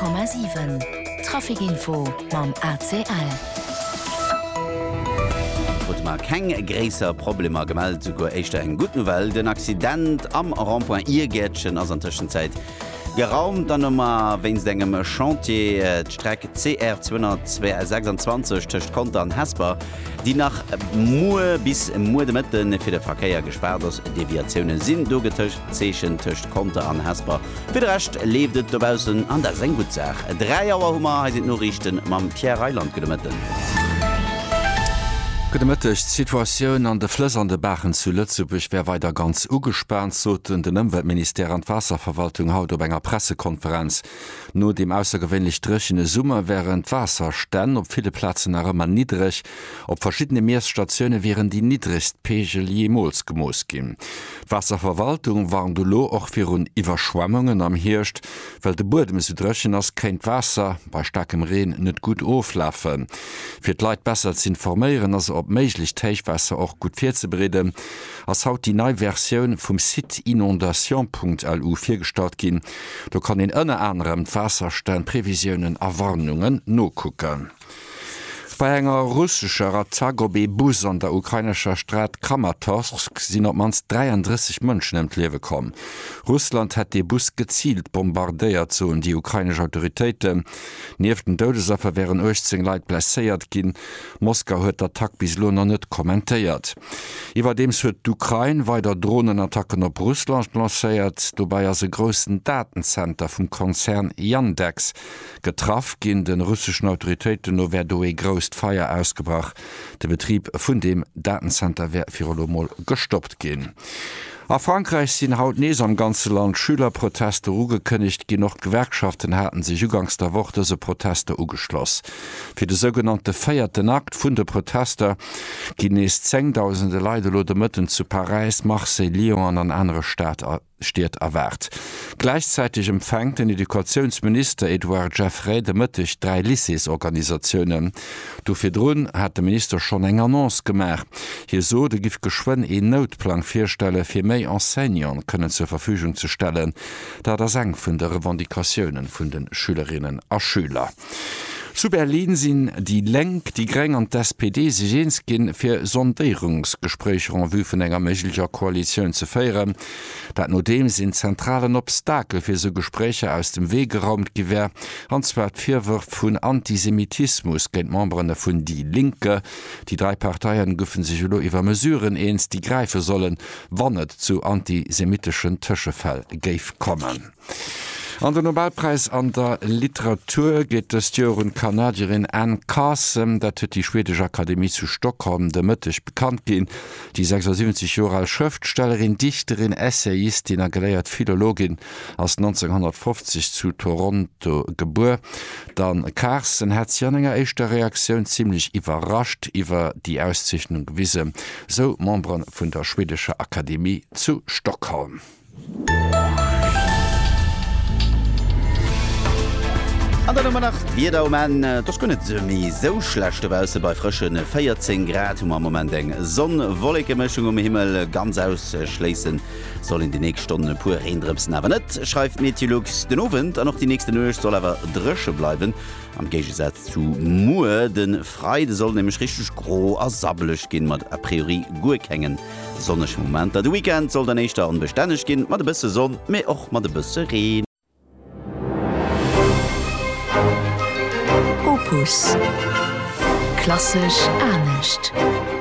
100,7 Trafikinfo mam ACL. Keng gräser Problem gemeldet go echt eng guten Welt den Accident am Randpoint Irgätschen as an Tschenzeit. Geraumt dann wenns engem Chantier d'Strecke CR 226 töcht Konter an Hesper, die nach Mue bis Mudemetten fir de Verkeier gesperrt ass Deviationioune sinn do getëcht Zeechen töcht Konter an Hesper. Firrecht lebet dobausen an der seng gut Sach. 3 Joer Hummer heisit no richten mam Pierre Reiland gedemetten. Gedemetteg Situationioun an de flëssernde Bachen zu Lützeburg wär weiter ganz ugespernt soten den Ëmweltminister an Wasserverwaltung haut op enger Pressekonferenz. No dem aussergewwenlich drechene Summe wären Wasserstänn op viele Platzen a ëmmer niedrig, op verschiedene Meersstationune wären die niedrigst Pegel jemals gemoos gin. Wasserverwaltung waren do lo och fir hun Iwerschwammungen am Hircht, well de Bodem se drechen ass kenint Wasser bei starkem Reen net gut oflaffen. Fir d Leiit besser ze informéieren as op méiglich Teichwasser auch gut fir ze bereden, ass haut die neue Version vum Site inondation.lu firstart gin. Du kann in ënne anderem Wasserstellen Prävisionen Erwarnungen nokucken. Bei enger russischer Zagobe-Bus an der ukrainischer Stadt Kramatorsk sind op mans 33 Mënschen em Lewe kom. Russland hat de Bus gezielt bombardéiert zo und die ukrainische Autoritäten. Nieef den Dodesaffer wären 18 Leiit blesséiert ginn. Moskau huet der Tag bis lo net kommentéiert. Iwer dems huet d'Ukraine weiter Drohnenattacken op Russland lacéiert, dobei as se grossen Datencenter vum Konzern Yandex getraf ginn den russischen Autoritäten no wer do e grost Feier ausgebracht. Der Betrieb vun dem Datencenter wär firmol gestoppt gin. A Frankreich sind haut nees am ganze Land Schülerproteste ugekënnigt, gi noch Gewerkschaften hatten sich ugangs der Woche se Proteste ugeschloss. Für de sogenannte feierten Akt vun de Protester gi nees 10.000 Leidelode Mëtten zu Paris, Marseille, Lyon an andere Stadt steht erwart. Gleichzeitig empfängt den Edukationsminister Edouard Geoffrey de Mëttich 3 Lyceesorganisationen. Dofir drun hat der Minister schon eng Annonce gemacht. Hier so de gif geschwoen e Notplan firstelle fir méi Enseignern können zur Verfügung zu stellen, da das eng vun der Revendikationen vun den Schülerinnen a Schüler. Zu Berlin sind die Lenk, die Gräng an SPD sich gin fir Sondierungsgespräche wie vun enger méiglicher Koalition zu feieren. Dat no dem sind zentralen Obstakel fir so Gespräche aus dem Weg geraumt gewähr, anzwer Vierwurf vun Antisemitismus gent Membrene vun die Linke. Die 3 Parteien gëffen sich iwwer Mesuren eens die greife sollen, wannet zu antisemitischen Tschefall geif kommen. An den Nobelpreis an der Literatur geht es Joren Kanadierin Anne Carson, dat huet die Schwedische Akademie zu Stockholm de Mëttech bekannt gin. Die 76 Jahre als Schriftstellerin, Dichterin, Essayistin, geleiert Philologin aus 1950 zu Toronto geboren. Dann Carson hat sie an enger echter Reaktion ziemlich überrascht iwwer die Auszeichnung gewisse, so Membran vun der Schwedische Akademie zu Stockholm. An der Nummer nach das gënnet mi so schlechtchtewelse bei frischen 14 Grad am moment eng Sonnenwollige Mchung Himmel ganz ausschleessen soll in die nächste Stunde pur Reendripsen aber net, schreibt Meteorolux den Owen, an noch die nächste Nöch soll aber dresche bleiben. Am Gegensatz zu Mue den Freide soll nämlich richtig gro a sabbelech gin mat a priori gut hängen. Sonnech Moment der Weekend soll der nächste an beständig gin, mat de bisse Sonne mé och mat de bisse Reen. Opus. Klassisch ernst.